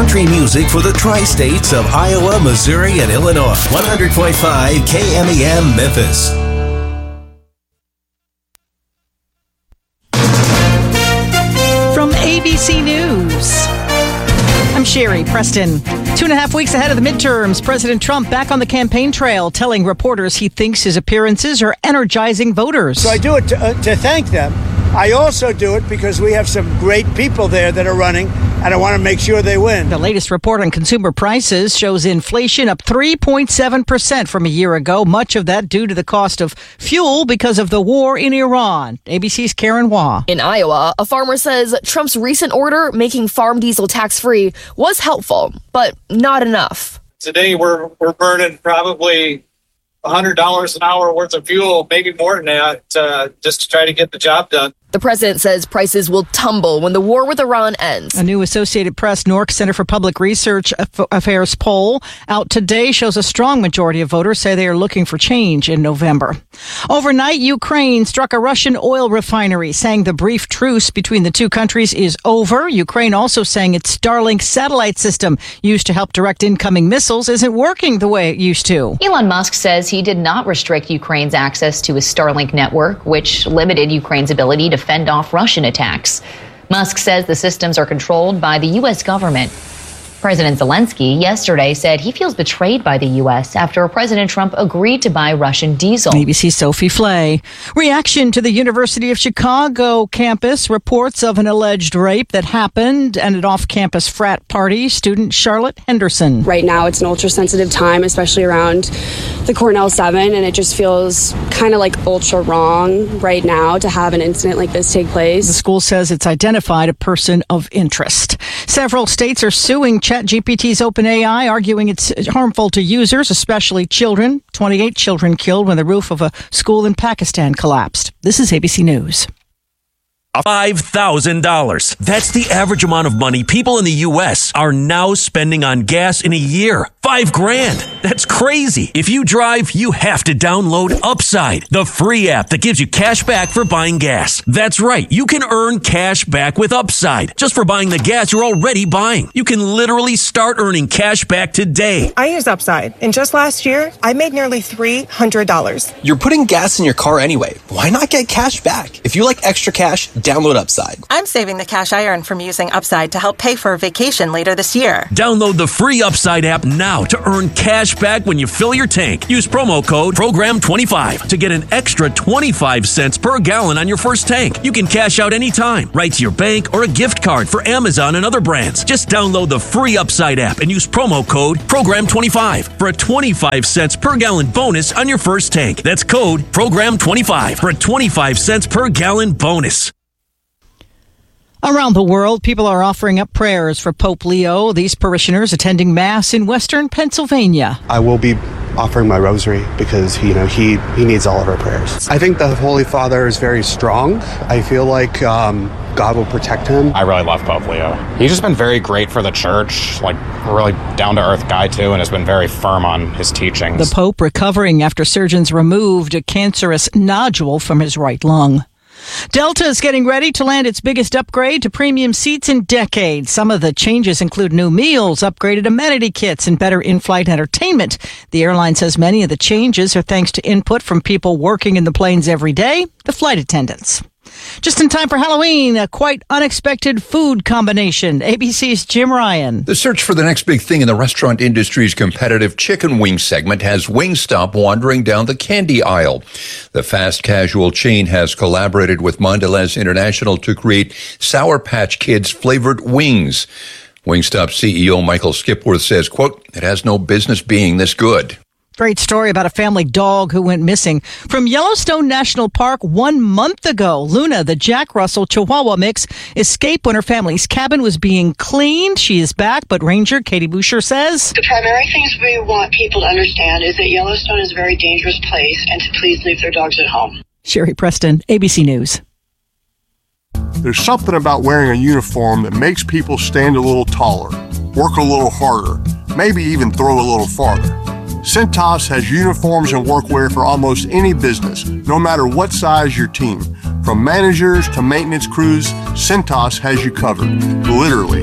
country music for the tri-states of Iowa, Missouri, and Illinois. 100.5 KMEM Memphis. From ABC News, I'm Sherry Preston. 2.5 weeks ahead of the midterms, President Trump back on the campaign trail, telling reporters he thinks his appearances are energizing voters. So I do it to thank them. I also do it because we have some great people there that are running, and I want to make sure they win. The latest report on consumer prices shows inflation up 3.7% from a year ago, much of that due to the cost of fuel because of the war in Iran. ABC's Karen Waugh. In Iowa, a farmer says Trump's recent order making farm diesel tax-free was helpful, but not enough. Today, we're burning probably $100 an hour worth of fuel, maybe more than that, just to try to get the job done. The president says prices will tumble when the war with Iran ends. A new Associated Press Nork Center for Public Research Affairs poll out today shows a strong majority of voters say they are looking for change in November. Overnight, Ukraine struck a Russian oil refinery, saying the brief truce between the two countries is over. Ukraine also saying its Starlink satellite system used to help direct incoming missiles isn't working the way it used to. Elon Musk says he did not restrict Ukraine's access to his Starlink network, which limited Ukraine's ability to fend off Russian attacks. Musk says the systems are controlled by the U.S. government. President Zelensky yesterday said he feels betrayed by the U.S. after President Trump agreed to buy Russian diesel. ABC's Sophie Flay. Reaction to the University of Chicago campus reports of an alleged rape that happened at an off-campus frat party. Student Charlotte Henderson. Right now, it's an ultra-sensitive time, especially around the Cornell 7, and it just feels kind of like ultra wrong right now to have an incident like this take place. The school says it's identified a person of interest. Several states are suing ChatGPT's OpenAI, arguing it's harmful to users, especially children. 28 children killed when the roof of a school in Pakistan collapsed. This is ABC News. $5,000. That's the average amount of money people in the U.S. are now spending on gas in a year. $5,000. That's crazy. If you drive, you have to download Upside, the free app that gives you cash back for buying gas. That's right. You can earn cash back with Upside just for buying the gas you're already buying. You can literally start earning cash back today. I use Upside, and just last year, I made nearly $300. You're putting gas in your car anyway. Why not get cash back? If you like extra cash, download Upside. I'm saving the cash I earn from using Upside to help pay for a vacation later this year. Download the free Upside app now to earn cash back when you fill your tank. Use promo code PROGRAM25 to get an extra 25 cents per gallon on your first tank. You can cash out anytime, right to your bank or a gift card for Amazon and other brands. Just download the free Upside app and use promo code PROGRAM25 for a 25 cents per gallon bonus on your first tank. That's code PROGRAM25 for a 25 cents per gallon bonus. Around the world, people are offering up prayers for Pope Leo. These parishioners attending Mass in Western Pennsylvania. I will be offering my rosary because, he needs all of our prayers. I think the Holy Father is very strong. I feel like God will protect him. I really love Pope Leo. He's just been very great for the church, like a really down-to-earth guy, too, and has been very firm on his teachings. The Pope recovering after surgeons removed a cancerous nodule from his right lung. Delta is getting ready to land its biggest upgrade to premium seats in decades. Some of the changes include new meals, upgraded amenity kits, and better in-flight entertainment. The airline says many of the changes are thanks to input from people working in the planes every day, the flight attendants. Just in time for Halloween, a quite unexpected food combination. ABC's Jim Ryan. The search for the next big thing in the restaurant industry's competitive chicken wing segment has Wingstop wandering down the candy aisle. The fast casual chain has collaborated with Mondelez International to create Sour Patch Kids flavored wings. Wingstop CEO Michael Skipworth says, quote, "It has no business being this good." Great story about a family dog who went missing from Yellowstone National Park 1 month ago. Luna, the Jack Russell Chihuahua mix, escaped when her family's cabin was being cleaned. She is back, but Ranger Katie Boucher says the primary things we want people to understand is that Yellowstone is a very dangerous place and to please leave their dogs at home. Sherry Preston, ABC News. There's something about wearing a uniform that makes people stand a little taller, work a little harder, maybe even throw a little farther. Cintas has uniforms and workwear for almost any business, no matter what size your team. From managers to maintenance crews, Cintas has you covered, literally.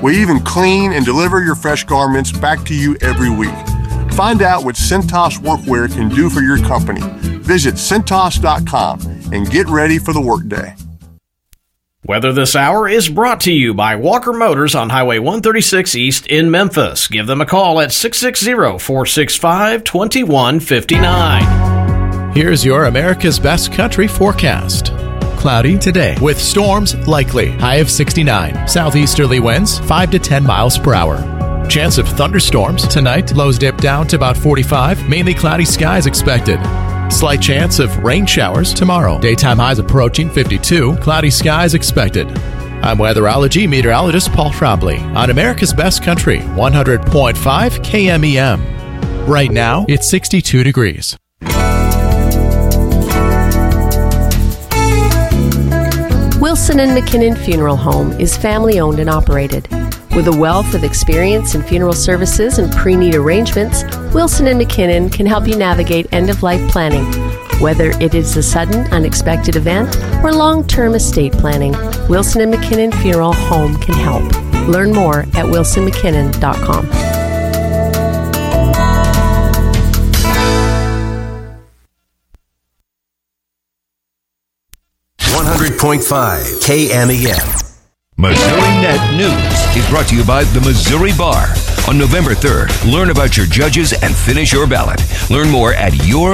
We even clean and deliver your fresh garments back to you every week. Find out what Cintas Workwear can do for your company. Visit Cintas.com and get ready for the workday. Weather this hour is brought to you by Walker Motors on Highway 136 East in Memphis. Give them a call at 660-465-2159. Here's your America's Best Country forecast. Cloudy today with storms likely. High of 69. Southeasterly winds 5 to 10 miles per hour. Chance of thunderstorms tonight. Lows dip down to about 45. Mainly cloudy skies expected. Slight chance of rain showers tomorrow. Daytime highs approaching 52. Cloudy skies expected. I'm weatherology meteorologist Paul Trombley on America's Best Country 100.5 KMEM. Right now, it's 62 degrees. Wilson and McKinnon Funeral Home is family-owned and operated. With a wealth of experience in funeral services and pre-need arrangements, Wilson and McKinnon can help you navigate end-of-life planning. Whether it is a sudden, unexpected event or long-term estate planning, Wilson and McKinnon Funeral Home can help. Learn more at wilsonmckinnon.com. 100.5 KMEM. Missouri Net News is brought to you by the Missouri Bar. On November 3rd, learn about your judges and finish your ballot. Learn more at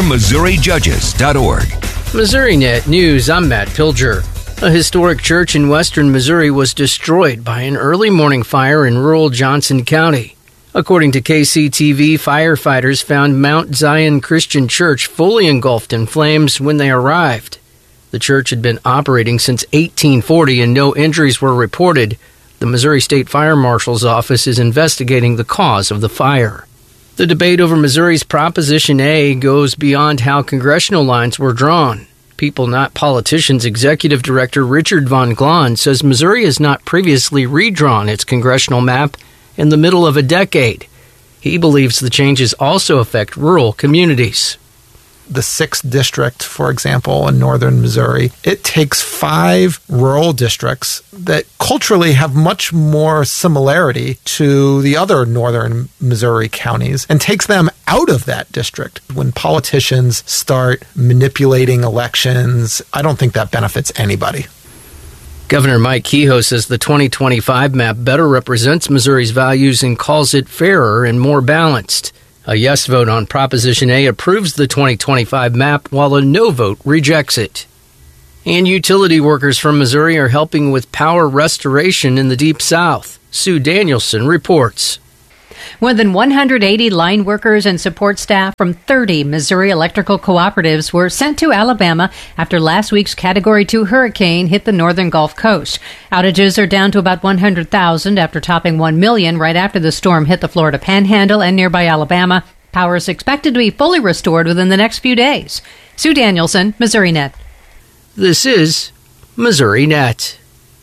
yourmissouriJudges.org. Missouri Net News, I'm Matt Pilger. A historic church in western Missouri was destroyed by an early morning fire in rural Johnson County. According to KCTV, firefighters found Mount Zion Christian Church fully engulfed in flames when they arrived. The church had been operating since 1840 and no injuries were reported. The Missouri State Fire Marshal's office is investigating the cause of the fire. The debate over Missouri's Proposition A goes beyond how congressional lines were drawn. People Not Politicians Executive Director Richard Von Glahn says Missouri has not previously redrawn its congressional map in the middle of a decade. He believes the changes also affect rural communities. The 6th district, for example, in northern Missouri, it takes 5 rural districts that culturally have much more similarity to the other northern Missouri counties and takes them out of that district. When politicians start manipulating elections, I don't think that benefits anybody. Governor Mike Kehoe says the 2025 map better represents Missouri's values and calls it fairer and more balanced. A yes vote on Proposition A approves the 2025 map, while a no vote rejects it. And utility workers from Missouri are helping with power restoration in the Deep South. Sue Danielson reports. More than 180 line workers and support staff from 30 Missouri electrical cooperatives were sent to Alabama after last week's Category 2 hurricane hit the northern Gulf Coast. Outages are down to about 100,000 after topping 1 million right after the storm hit the Florida Panhandle and nearby Alabama. Power is expected to be fully restored within the next few days. Sue Danielson, Missouri Net. This is Missouri Net.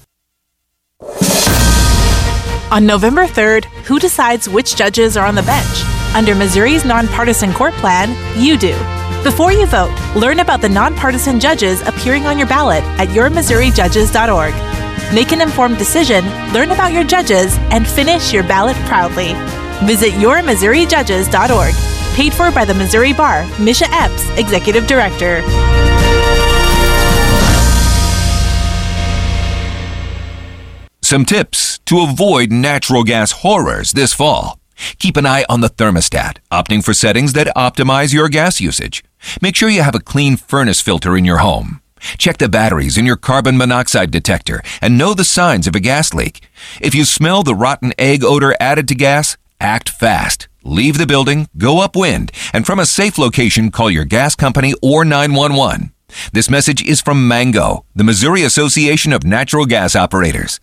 On November 3rd, who decides which judges are on the bench? Under Missouri's nonpartisan court plan, you do. Before you vote, learn about the nonpartisan judges appearing on your ballot at yourmissouriJudges.org. Make an informed decision, learn about your judges, and finish your ballot proudly. Visit yourmissouriJudges.org. Paid for by the Missouri Bar, Misha Epps, Executive Director. Some tips to avoid natural gas horrors this fall. Keep an eye on the thermostat, opting for settings that optimize your gas usage. Make sure you have a clean furnace filter in your home. Check the batteries in your carbon monoxide detector and know the signs of a gas leak. If you smell the rotten egg odor added to gas, act fast. Leave the building, go upwind, and from a safe location, call your gas company or 911. This message is from Mango, the Missouri Association of Natural Gas Operators.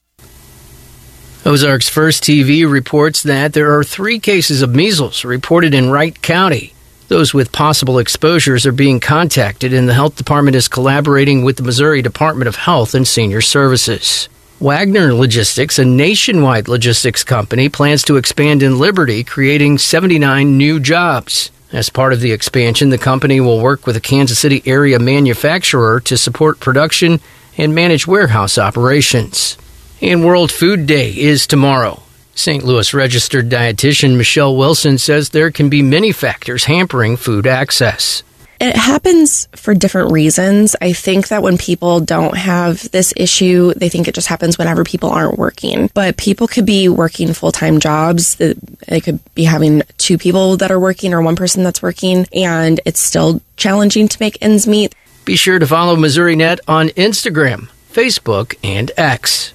Ozarks First TV reports that there are 3 cases of measles reported in Wright County. Those with possible exposures are being contacted, and the health department is collaborating with the Missouri Department of Health and Senior Services. Wagner Logistics, a nationwide logistics company, plans to expand in Liberty, creating 79 new jobs. As part of the expansion, the company will work with a Kansas City area manufacturer to support production and manage warehouse operations. And World Food Day is tomorrow. St. Louis registered dietitian Michelle Wilson says there can be many factors hampering food access. It happens for different reasons. I think that when people don't have this issue, they think it just happens whenever people aren't working. But people could be working full-time jobs. They could be having 2 people that are working or 1 person that's working, and it's still challenging to make ends meet. Be sure to follow MissouriNet on Instagram, Facebook, and X.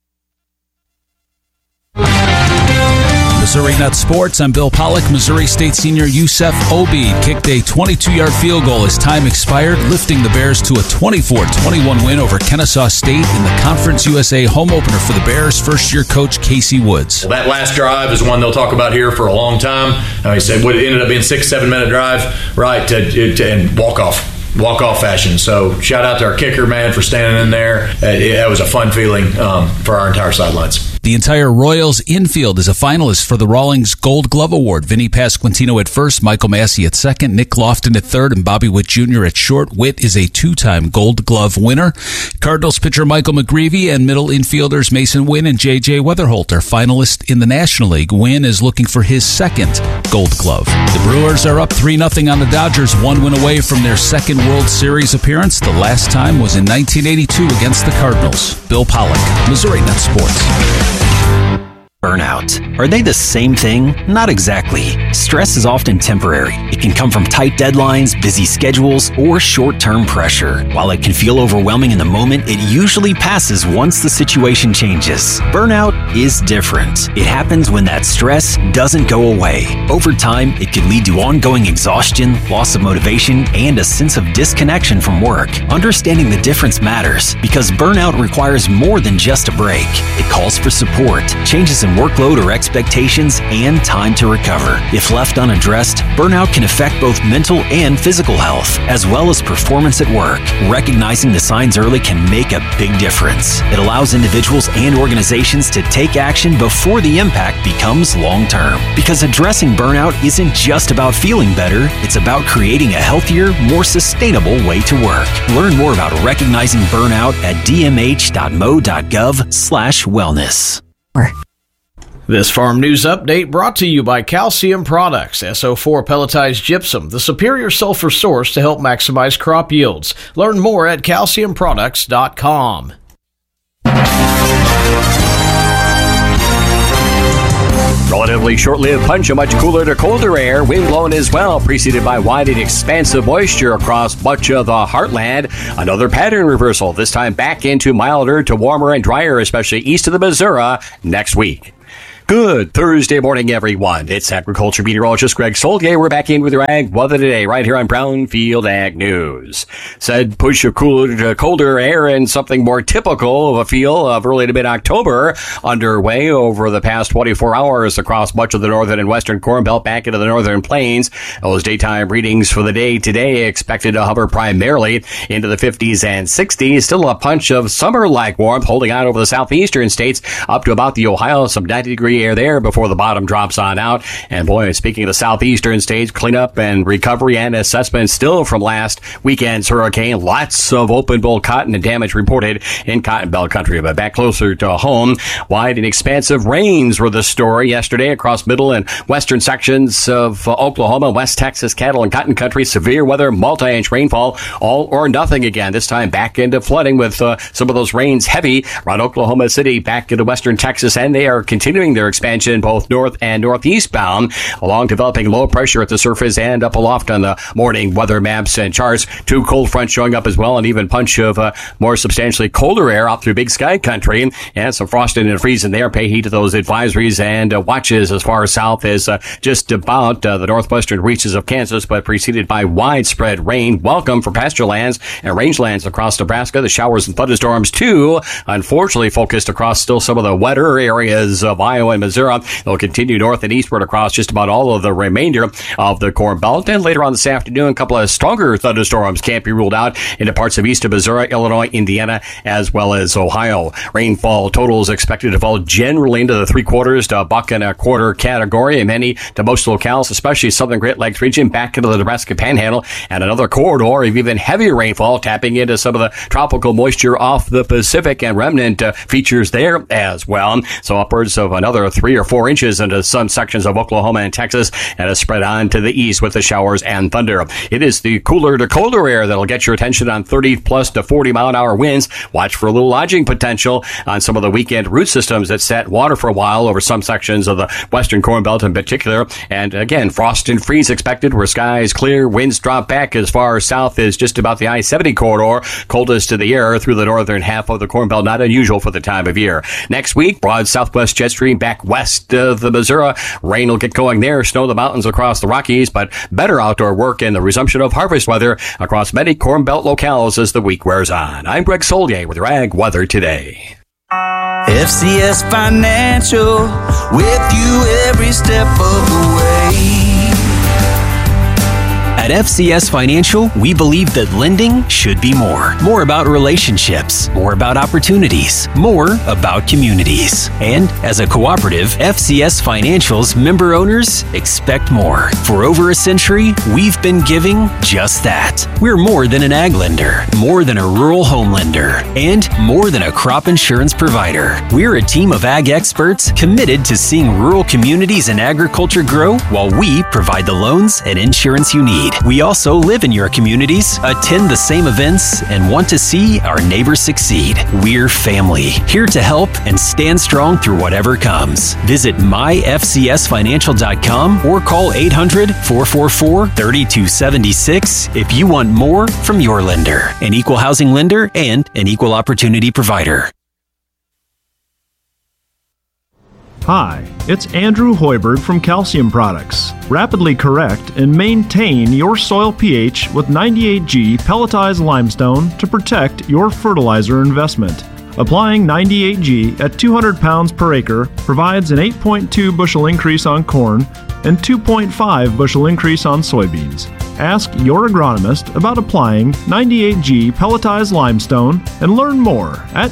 MissouriNet Sports, I'm Bill Pollock. Missouri State senior Yusef Obi kicked a 22-yard field goal as time expired, lifting the Bears to a 24-21 win over Kennesaw State in the Conference USA home opener for the Bears' first-year coach Casey Woods. Well, that last drive is one they'll talk about here for a long time. He said it ended up being a 6-7 minute drive, right, and walk-off fashion. So shout out to our kicker, man, for standing in there. That was a fun feeling for our entire sidelines. The entire Royals infield is a finalist for the Rawlings Gold Glove Award. Vinny Pasquantino at first, Michael Massey at second, Nick Lofton at third, and Bobby Witt Jr. at short. Witt is a 2-time Gold Glove winner. Cardinals pitcher Michael McGreevy and middle infielders Mason Wynn and J.J. Weatherholt are finalists in the National League. Wynn is looking for his second Gold Glove. The Brewers are up 3-0 on the Dodgers, 1 win away from their second World Series appearance. The last time was in 1982 against the Cardinals. Bill Pollock, MissouriNet Sports. Burnout. Are they the same thing? Not exactly. Stress is often temporary. It can come from tight deadlines, busy schedules, or short-term pressure. While it can feel overwhelming in the moment, it usually passes once the situation changes. Burnout is different. It happens when that stress doesn't go away. Over time, it can lead to ongoing exhaustion, loss of motivation, and a sense of disconnection from work. Understanding the difference matters because burnout requires more than just a break. It calls for support, changes in workload or expectations, and time to recover. If left unaddressed, burnout can affect both mental and physical health, as well as performance at work. Recognizing the signs early can make a big difference. It allows individuals and organizations to take action before the impact becomes long-term. Because addressing burnout isn't just about feeling better, it's about creating a healthier, more sustainable way to work. Learn more about recognizing burnout at dmh.mo.gov/wellness. This Farm News Update brought to you by Calcium Products, SO4 pelletized gypsum, the superior sulfur source to help maximize crop yields. Learn more at calciumproducts.com. Relatively short-lived punch of much cooler to colder air, wind blowing as well, preceded by wide and expansive moisture across much of the heartland. Another pattern reversal, this time back into milder to warmer and drier, especially east of the Missouri, next week. Good Thursday morning, everyone. It's agriculture meteorologist Greg Soldier. We're back in with your ag weather today, right here on Brownfield Ag News. Said push of cooler to colder air and something more typical of a feel of early to mid-October underway over the past 24 hours across much of the northern and western Corn Belt back into the northern plains. Those daytime readings for the day today expected to hover primarily into the 50s and 60s. Still a punch of summer-like warmth holding on over the southeastern states up to about the Ohio, some 90-degree air there before the bottom drops on out. And boy, speaking of the southeastern states, cleanup and recovery and assessment still from last weekend's hurricane. Lots of open bowl cotton and damage reported in Cotton Belt country. But back closer to home, wide and expansive rains were the story yesterday across middle and western sections of Oklahoma, West Texas, cattle and cotton country. Severe weather, multi-inch rainfall, all or nothing again. This time back into flooding with some of those rains heavy around Oklahoma City, back into western Texas, and they are continuing their expansion both north and northeast bound along developing low pressure at the surface and up aloft on the morning weather maps and charts. 2 cold fronts showing up as well, and even punch of more substantially colder air out through Big Sky country, and some frosting and freezing there. Pay heed to those advisories and watches as far south as just about the northwestern reaches of Kansas, but preceded by widespread rain. Welcome for pasture lands and rangelands across Nebraska. The showers and thunderstorms too, unfortunately focused across still some of the wetter areas of Iowa Valley, Missouri. They'll continue north and eastward across just about all of the remainder of the Corn Belt. And later on this afternoon, a couple of stronger thunderstorms can't be ruled out into parts of eastern Missouri, Illinois, Indiana, as well as Ohio. Rainfall totals expected to fall generally into the 3/4 to a buck and a quarter category, and many to most locales, especially southern Great Lakes region, back into the Nebraska Panhandle, and another corridor of even heavier rainfall tapping into some of the tropical moisture off the Pacific, and remnant features there as well. So upwards of another 3 or 4 inches into some sections of Oklahoma and Texas, and a spread on to the east with the showers and thunder. It is the cooler to colder air that'll get your attention on 30 plus to 40 mile an hour winds. Watch for a little lodging potential on some of the weekend root systems that set water for a while over some sections of the western Corn Belt in particular. And again, frost and freeze expected where skies clear, winds drop back as far south as just about the I-70 corridor. Coldest to the air through the northern half of the Corn Belt, not unusual for the time of year. Next week, broad southwest jet stream back west of the Missouri. Rain will get going there, snow in the mountains across the Rockies, but better outdoor work and the resumption of harvest weather across many Corn Belt locales as the week wears on. I'm Greg Solier with your Ag Weather Today. FCS Financial, with you every step of the way. At FCS Financial, we believe that lending should be more. More about relationships, more about opportunities, more about communities. And as a cooperative, FCS Financial's member owners expect more. For over a century, we've been giving just that. We're more than an ag lender, more than a rural home lender, and more than a crop insurance provider. We're a team of ag experts committed to seeing rural communities and agriculture grow while we provide the loans and insurance you need. We also live in your communities, attend the same events, and want to see our neighbors succeed. We're family, here to help and stand strong through whatever comes. Visit myfcsfinancial.com or call 800-444-3276 if you want more from your lender, an equal housing lender and an equal opportunity provider. Hi, it's Andrew Hoiberg from Calcium Products. Rapidly correct and maintain your soil pH with 98G pelletized limestone to protect your fertilizer investment. Applying 98G at 200 pounds per acre provides an 8.2 bushel increase on corn and 2.5 bushel increase on soybeans. Ask your agronomist about applying 98G pelletized limestone and learn more at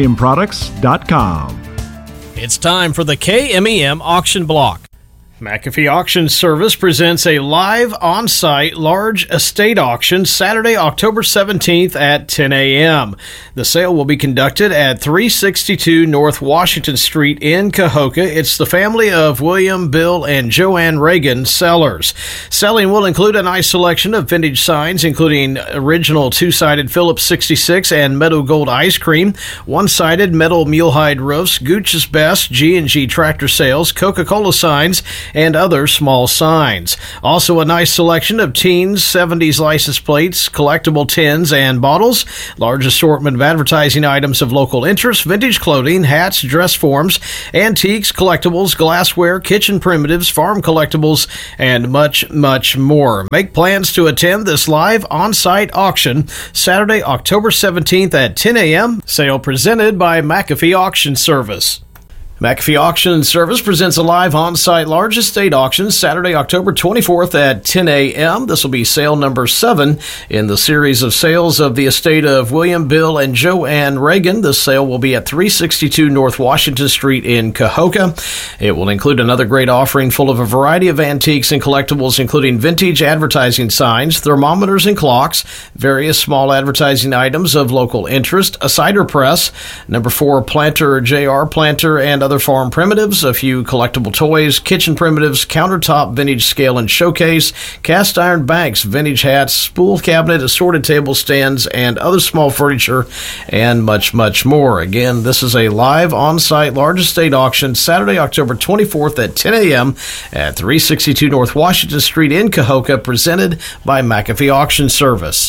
calciumproducts.com. It's time for the KMEM Auction Block. McAfee Auction Service presents a live on-site large estate auction Saturday, October 17th at 10 a.m. The sale will be conducted at 362 North Washington Street in Cahokia. It's the family of William, Bill, and Joanne Reagan sellers. Selling will include a nice selection of vintage signs, including original two-sided Phillips 66 and Meadow Gold ice cream, one-sided metal mulehide roofs, Gooch's Best, G&G tractor sales, Coca-Cola signs, and other small signs. Also a nice selection of teens, 70s license plates, collectible tins and bottles, large assortment of advertising items of local interest, vintage clothing, hats, dress forms, antiques, collectibles, glassware, kitchen primitives, farm collectibles, and much, much more. Make plans to attend this live on-site auction Saturday, October 17th at 10 a.m. Sale presented by McAfee Auction Service. McAfee Auction Service presents a live on-site large estate auction Saturday, October 24th at 10 a.m. This will be sale number 7 in the series of sales of the estate of William, Bill, and Joanne Reagan. This sale will be at 362 North Washington Street in Cahokia. It will include another great offering full of a variety of antiques and collectibles, including vintage advertising signs, thermometers and clocks, various small advertising items of local interest, a cider press, number 4 planter, JR planter, and other farm primitives, a few collectible toys, kitchen primitives, countertop vintage scale and showcase, cast iron banks, vintage hats, spool cabinet, assorted table stands, and other small furniture, and much, much more. Again, this is a live on-site large estate auction Saturday, October 24th at 10 a.m. at 362 North Washington Street in Cahokia, presented by McAfee Auction Service.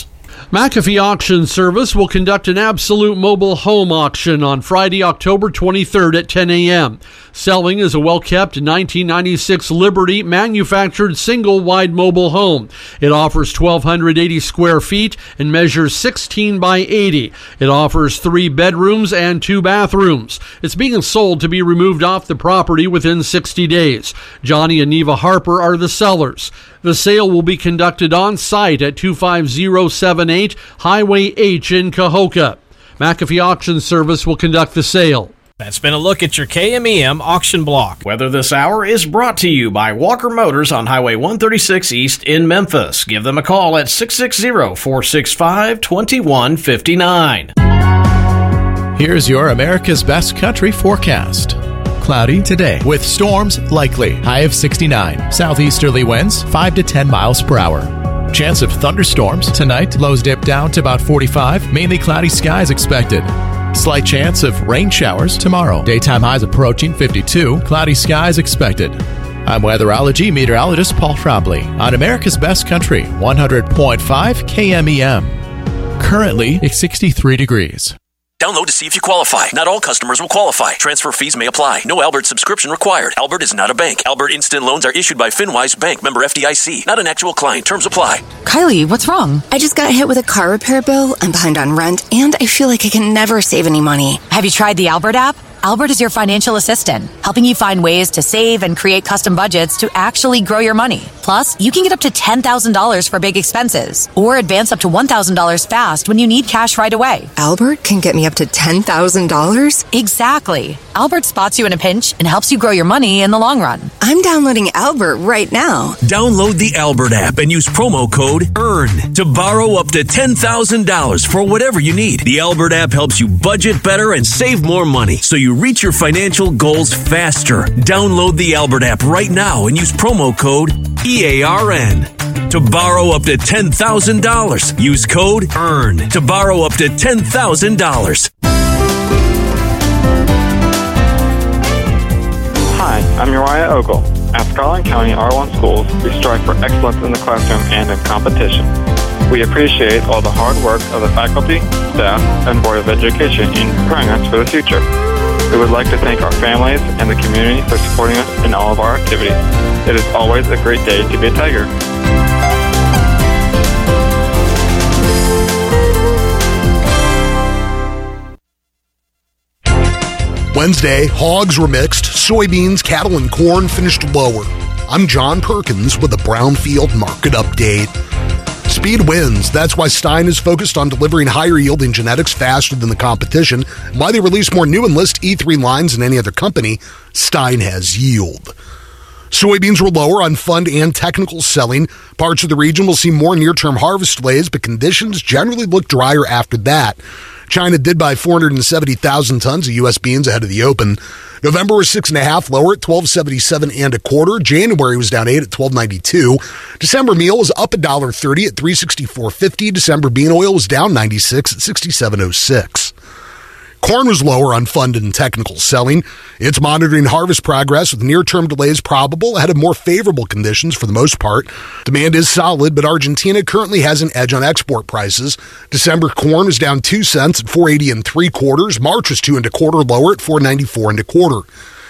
McAfee Auction Service will conduct an absolute mobile home auction on Friday, October 23rd at 10 a.m. Selling is a well-kept 1996 Liberty manufactured single-wide mobile home. It offers 1,280 square feet and measures 16 by 80. It offers 3 bedrooms and 2 bathrooms. It's being sold to be removed off the property within 60 days. Johnny and Neva Harper are the sellers. The sale will be conducted on site at 25078 Highway H in Cahokia. McAfee Auction Service will conduct the sale. That's been a look at your KMEM auction block. Weather this hour is brought to you by Walker Motors on Highway 136 East in Memphis. Give them a call at 660-465-2159. Here's your America's Best Country forecast. Cloudy today with storms likely. High of 69. Southeasterly winds 5 to 10 miles per hour. Chance of thunderstorms tonight. Lows dip down to about 45. Mainly cloudy skies expected. Slight chance of rain showers tomorrow. Daytime highs approaching 52. Cloudy skies expected. I'm weatherology meteorologist Paul Trombley on America's Best Country 100.5 KMEM. Currently, it's 63 degrees. Download to see if you qualify. Not all customers will qualify. Transfer fees may apply. No Albert subscription required. Albert is not a bank. Albert Instant Loans are issued by FinWise Bank, member FDIC. Not an actual client. Terms apply. Kylie, what's wrong? I just got hit with a car repair bill. I'm behind on rent, and I feel like I can never save any money. Have you tried the Albert app? Albert is your financial assistant, helping you find ways to save and create custom budgets to actually grow your money. Plus, you can get up to $10,000 for big expenses or advance up to $1,000 fast when you need cash right away. Albert can get me up to $10,000? Exactly. Albert spots you in a pinch and helps you grow your money in the long run. I'm downloading Albert right now. Download the Albert app and use promo code EARN to borrow up to $10,000 for whatever you need. The Albert app helps you budget better and save more money, so you reach your financial goals faster. Download the Albert app right now and use promo code EARN to borrow up to $10,000. Use code EARN to borrow up to $10,000. Hi, I'm Uriah Ogle. At Skyline County R1 Schools, we strive for excellence in the classroom and in competition. We appreciate all the hard work of the faculty, staff, and Board of Education in preparing us for the future. We would like to thank our families and the community for supporting us in all of our activities. It is always a great day to be a Tiger. Wednesday, hogs were mixed, soybeans, cattle, and corn finished lower. I'm John Perkins with a Brownfield Market Update. Speed wins. That's why Stein is focused on delivering higher yielding genetics faster than the competition. And why they release more new Enlist E3 lines than any other company, Stein has yield. Soybeans were lower on fund and technical selling. Parts of the region will see more near-term harvest delays, but conditions generally look drier after that. China did buy 470,000 tons of U.S. beans ahead of the open. November was 6.5 lower at 12.77 and a quarter. January was down 8 at 12.92. December meal was up $1.30 at 364.50. December bean oil was down 96 at 67.06. Corn was lower on fund and technical selling. It's monitoring harvest progress with near-term delays probable ahead of more favorable conditions for the most part. Demand is solid, but Argentina currently has an edge on export prices. December corn was down 2 cents at 4.80 3/4. March was 2 1/4 lower at 4.94 1/4.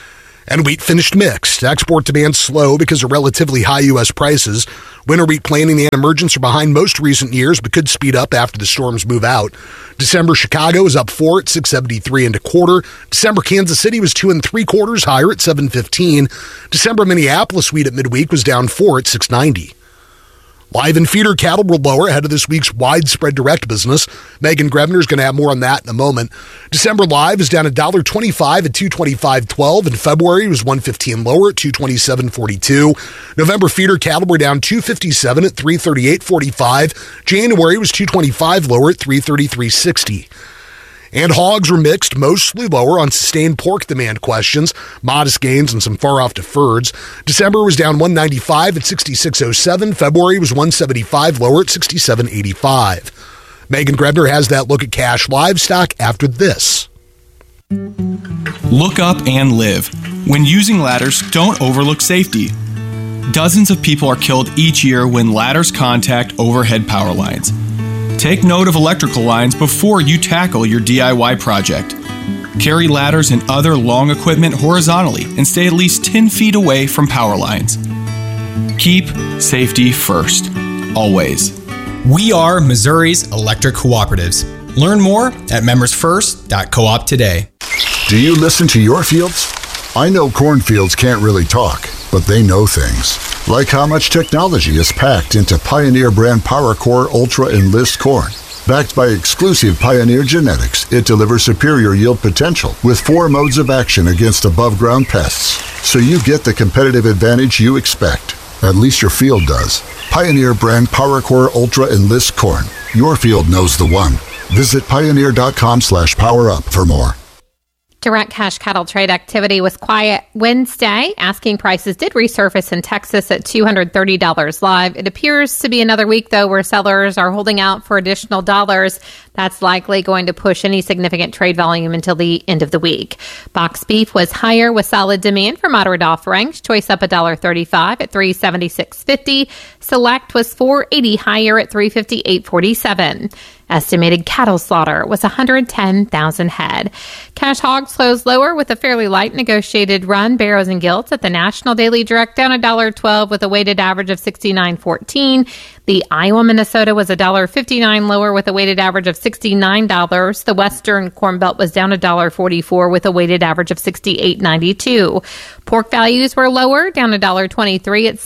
And wheat finished mixed. Export demand slow because of relatively high U.S. prices. Winter wheat planting and emergence are behind most recent years, but could speed up after the storms move out. December Chicago is up 4 at 6.73 1/4. December Kansas City was 2 3/4 higher at 7.15. December Minneapolis wheat at midweek was down 4 at 6.90. Live and feeder cattle were lower ahead of this week's widespread direct business. Megan Grevner is going to have more on that in a moment. December live is down $1.25 at $225.12. In February, it was $1.15 lower at $227.42. November feeder cattle were down $2.57 at $338.45. January was $225 lower at $333.60. And hogs were mixed, mostly lower on sustained pork demand questions, modest gains and some far-off deferreds. December was down $1.95 at $66.07. February was $1.75 lower at $67.85. Megan Grebner has that look at cash livestock after this. Look up and live. When using ladders, don't overlook safety. Dozens of people are killed each year when ladders contact overhead power lines. Take note of electrical lines before you tackle your DIY project. Carry ladders and other long equipment horizontally and stay at least 10 feet away from power lines. Keep safety first, always. We are Missouri's electric cooperatives. Learn more at membersfirst.coop today. Do you listen to your fields? I know cornfields can't really talk, but they know things. Like how much technology is packed into Pioneer brand PowerCore Ultra Enlist corn. Backed by exclusive Pioneer genetics, it delivers superior yield potential with 4 modes of action against above-ground pests. So you get the competitive advantage you expect. At least your field does. Pioneer brand PowerCore Ultra Enlist corn. Your field knows the one. Visit pioneer.com/powerup for more. Direct cash cattle trade activity was quiet Wednesday. Asking prices did resurface in Texas at $230 live. It appears to be another week, though, where sellers are holding out for additional dollars. That's likely going to push any significant trade volume until the end of the week. Box beef was higher with solid demand for moderate offerings. Choice up $1.35 at $376.50. Select was $4.80 higher at $358.47. Estimated cattle slaughter was 110,000 head. Cash hogs closed lower with a fairly light negotiated run. Barrows and Gilts at the National Daily Direct down $1.12 with a weighted average of 69.14. The Iowa Minnesota was $1.59 lower with a weighted average of $69. The Western Corn Belt was down $1.44 with a weighted average of 68.92. Pork values were lower, down $1.23 at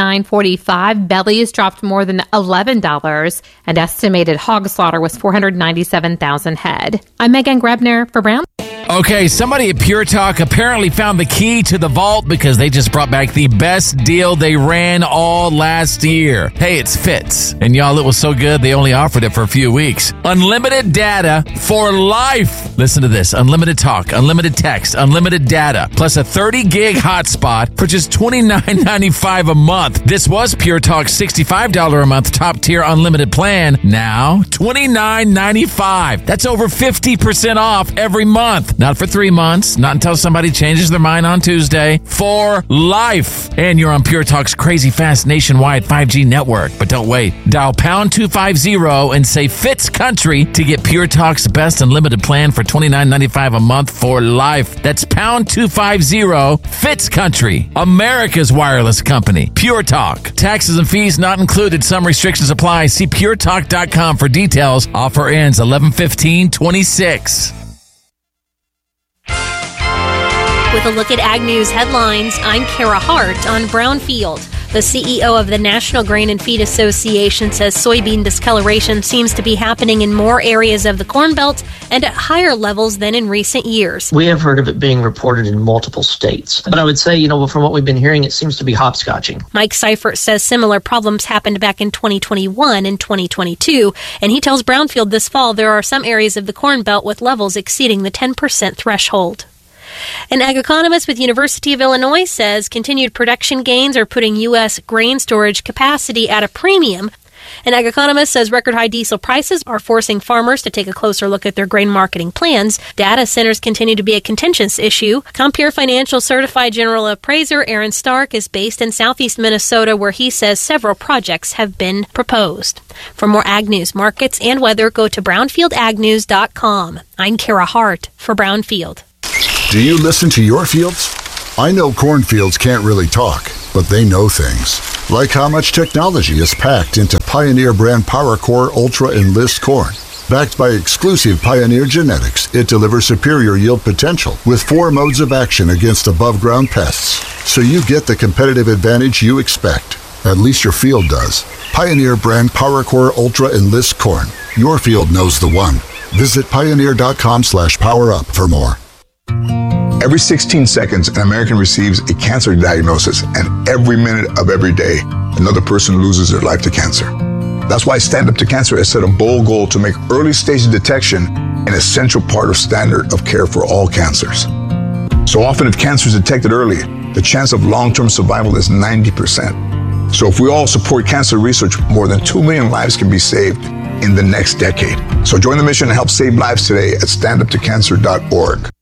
79.45. Bellies dropped more than $11, and estimated hog slaughter was 497,000 head. I'm Megan Grebner for Brown. Okay, somebody at Pure Talk apparently found the key to the vault because they just brought back the best deal they ran all last year. Hey, it's Fitz. And y'all, it was so good, they only offered it for a few weeks. Unlimited data for life. Listen to this. Unlimited talk, unlimited text, unlimited data, plus a 30-gig hotspot for just $29.95 a month. This was Pure Talk's $65 a month top-tier unlimited plan. Now, $29.95. That's over 50% off every month. Not for 3 months, not until somebody changes their mind on Tuesday. For life. And you're on Pure Talk's crazy fast nationwide 5G network. But don't wait. Dial pound 250 and say Fitz Country to get Pure Talk's best unlimited plan for $29.95 a month for life. That's pound 250 Fitz Country, America's wireless company. Pure Talk. Taxes and fees not included. Some restrictions apply. See puretalk.com for details. Offer ends 11/15/26. With a look at Ag News headlines, I'm Kara Hart on Brownfield. The CEO of the National Grain and Feed Association says soybean discoloration seems to be happening in more areas of the Corn Belt and at higher levels than in recent years. We have heard of it being reported in multiple states. But I would say, from what we've been hearing, it seems to be hopscotching. Mike Seifert says similar problems happened back in 2021 and 2022, and he tells Brownfield this fall there are some areas of the Corn Belt with levels exceeding the 10% threshold. An ag economist with University of Illinois says continued production gains are putting U.S. grain storage capacity at a premium. An ag economist says record-high diesel prices are forcing farmers to take a closer look at their grain marketing plans. Data centers continue to be a contentious issue. Compere Financial Certified General Appraiser Aaron Stark is based in southeast Minnesota, where he says several projects have been proposed. For more ag news, markets, and weather, go to brownfieldagnews.com. I'm Kara Hart for Brownfield. Do you listen to your fields? I know cornfields can't really talk, but they know things. Like how much technology is packed into Pioneer brand PowerCore Ultra Enlist corn. Backed by exclusive Pioneer genetics, it delivers superior yield potential with 4 modes of action against above-ground pests. So you get the competitive advantage you expect. At least your field does. Pioneer brand PowerCore Ultra Enlist corn. Your field knows the one. Visit pioneer.com/powerup for more. Every 16 seconds, an American receives a cancer diagnosis, and every minute of every day, another person loses their life to cancer. That's why Stand Up to Cancer has set a bold goal to make early stage detection an essential part of standard of care for all cancers. So often, if cancer is detected early, the chance of long-term survival is 90%. So if we all support cancer research, more than 2 million lives can be saved in the next decade. So join the mission and help save lives today at standuptocancer.org.